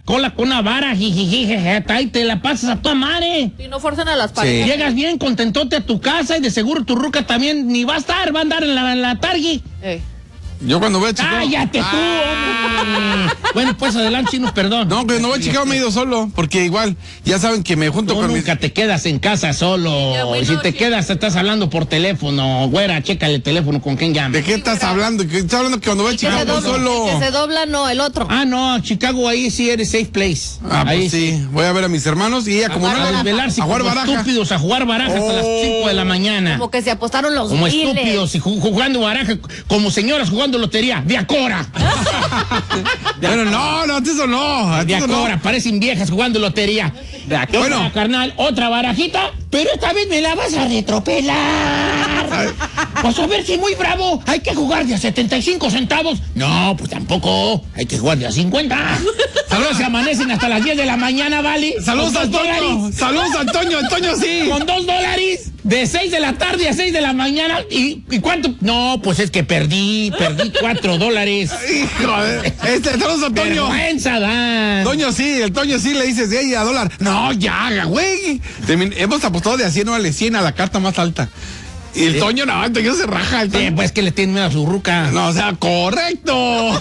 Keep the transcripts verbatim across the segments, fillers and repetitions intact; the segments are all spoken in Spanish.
cola con una vara, jijiji, y te la pasas a tu madre. Y no forzan a las parejas. Sí. Llegas bien contentote a tu casa y de seguro tu ruca también ni va a estar, va a andar en la, en la targui. Eh. Yo cuando voy a Chicago... ¡Cállate tú, hombre! Bueno, pues adelante, chinos, perdón. No, cuando voy a Chicago me he ido solo, porque igual, ya saben que me junto Tú con nunca mis... te quedas en casa solo. Ya, bueno, y si te sí. quedas, te estás hablando por teléfono. Güera, chécale el teléfono con quién llamas. ¿De qué estás hablando? ¿Qué estás hablando que cuando voy a Que se, Chicago voy dobla, solo? que se dobla, no, el otro. Ah, no, Chicago ahí sí eres safe place. Ah, ahí pues sí. Voy a ver a mis hermanos y ella como A no... desvelarse a jugar como baraja. estúpidos, a jugar baraja hasta las Oh. cinco de la mañana. Como que se apostaron los Como miles. estúpidos y ju- jugando baraja, como señoras jugando lotería. ¡De Acora! Bueno, no, no, antes eso no. De Antes eso Acora, no. parecen viejas jugando lotería. De Acora, Bueno. carnal, otra barajita, pero esta vez me la vas a retropelar. Pues a ver si muy bravo, hay que jugar de a setenta y cinco centavos. No, pues tampoco, hay que jugar de a cincuenta. Saludos, se amanecen hasta las diez de la mañana, ¿vale? Saludos, Con dos Antonio. dólares. Saludos, Antonio. Antonio, sí. Con dos dólares, de seis de la tarde a seis de la mañana. ¿Y, ¿Y cuánto? No, pues es que perdí, perdí cuatro dólares. Hijo de... Este, saludos, Antonio. Vergüenza, Dan. Toño sí, el Toño sí le dices de ella a dólar. No, ya, güey. Termin- Hemos apostado de a cien, no vale cien a la carta más alta. Y el Toño no, el Toño se raja. El Sí, Toño... pues que le tiene miedo a su ruca. No, o sea, correcto.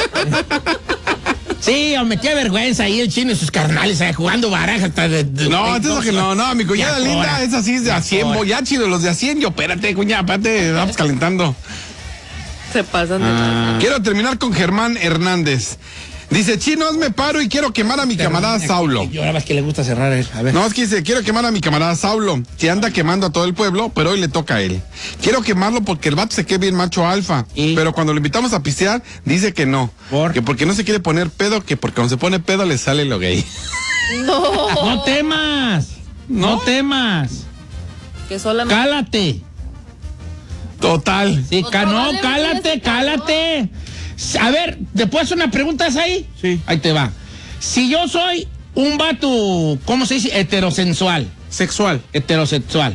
Sí, hombre, qué vergüenza ahí el chino y sus carnales eh, jugando baraja hasta de, de- No, de- entonces que no, no, mi cuñada Ya, linda, ahora. es así, es de a Ya, cien, ahora. voy ya chido, los de a cien, yo, espérate, cuñada, espérate, vamos calentando. Se pasan de Ah. Quiero terminar con Germán Hernández. Dice, chinos, me paro y quiero quemar a mi camarada Saulo. Y ahora más que le gusta cerrar él. A ver. No, es que dice, quiero quemar a mi camarada Saulo, que anda quemando a todo el pueblo, pero hoy le toca a él. Quiero quemarlo porque el vato se quede bien macho alfa, ¿Y? pero cuando lo invitamos a pistear, dice que no. ¿Por? Que porque no se quiere poner pedo, que porque cuando se pone pedo le sale lo gay. No. No temas. No, ¿No? temas. Que solamente. Cálate. Total. Sí, Pues ca- no, probablemente cálate, sí, cálate. A ver, ¿te puedo hacer una pregunta esa ahí? Sí. Ahí te va. Si yo soy un vato, ¿cómo se dice? Heterosensual. Sexual. Heterosexual.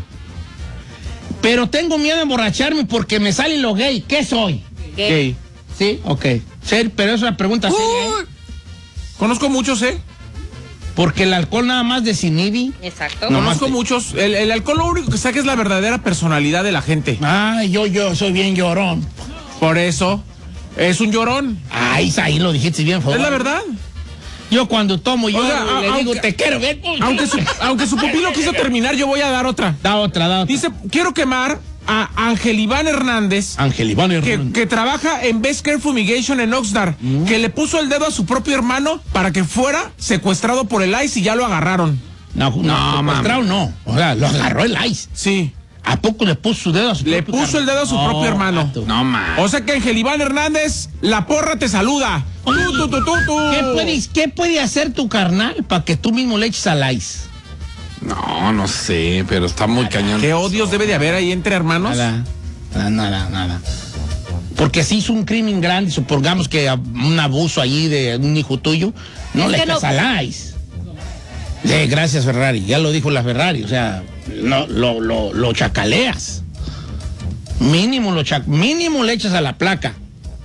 Pero tengo miedo de emborracharme porque me sale lo gay. ¿Qué soy? ¿Qué? Gay. Sí, ok. Sí, pero es una pregunta seria, ¿eh? Conozco muchos, ¿eh? Porque el alcohol nada más desinhibe. Exacto. No. Conozco más te- muchos. El, el alcohol lo único que saca es la verdadera personalidad de la gente. Ay, yo, yo soy bien llorón. Por eso, es un llorón. Ay, ahí lo dijiste bien, por Es la favor. verdad. Yo cuando tomo, yo Oiga, a- le digo, aunque- te quiero ver. Aunque su, aunque su pupilo quiso terminar, yo voy a dar otra. Da otra, da otra. Dice, quiero quemar a Ángel Iván Hernández, Ángel Iván que, Hernández. que trabaja en Best Care Fumigation en Oxnard, que le puso el dedo a su propio hermano para que fuera secuestrado por el ICE y ya lo agarraron. No, no, No, secuestrado no. O sea, lo agarró el ICE. Sí. ¿A poco le puso su dedo a su Le propio puso el dedo a su carnal? propio hermano. vato. No, man. O sea que Ángel Iván Hernández, la porra te saluda. Tú, tú, tú, tú, tú. ¿Qué puede, ¿Qué puede hacer tu carnal para que tú mismo le eches al ICE? No, no sé, pero está muy cañón. ¿Qué odios debe de haber ahí entre hermanos? Nada, nada, nada, nada. Porque si hizo un crimen grande, supongamos que un abuso ahí de un hijo tuyo, no Es le que no- echas al ICE. Sí, gracias Ferrari, ya lo dijo la Ferrari, o sea, no, lo, lo, lo chacaleas. Mínimo, lo cha- mínimo le echas a la placa.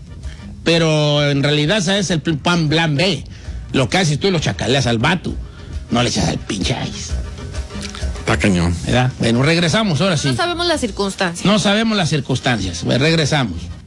Pero en realidad, ¿sabes? El plan plan B. Lo que haces tú lo chacaleas al vato. No le echas al pinche ICE. Está cañón. ¿Verdad? Bueno, regresamos ahora sí. No sabemos las circunstancias. No sabemos las circunstancias. Pues regresamos.